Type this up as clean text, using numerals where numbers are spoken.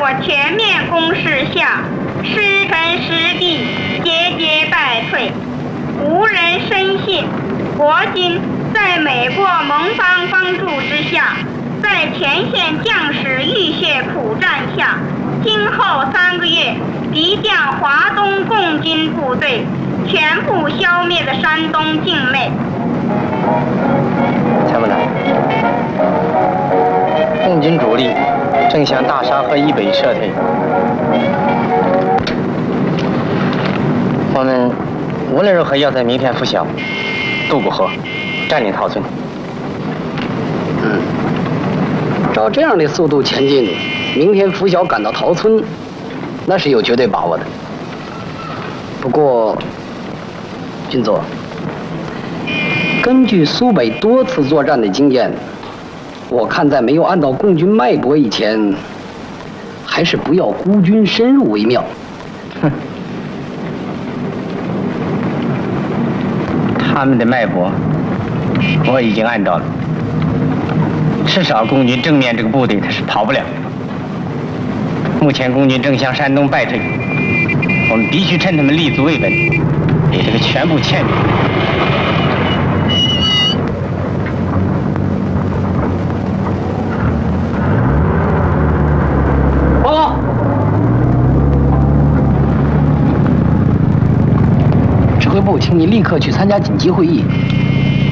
全面攻势下，师臣师弟节节败退，无人深信国军在美国盟邦帮助之下，在前线将士浴血苦战下，今后3个月敌将华东共军部队全部消灭了山东境内。 参谋长，共军主力正向大沙河以北撤退，我们无论如何要在明天拂晓渡过河，占领陶村。 照这样的速度前进，明天拂晓赶到陶村，那是有绝对把握的。不过，军座，根据苏北多次作战的经验，我看在没有按到共军脉搏以前，还是不要孤军深入为妙。 哼，他们的脉搏我已经按照了，至少共军正面这个部队他是跑不了。目前共军正向山东败退，我们必须趁他们立足未稳，给这个全部歼灭。 报告。指挥部，请你立刻去参加紧急会议。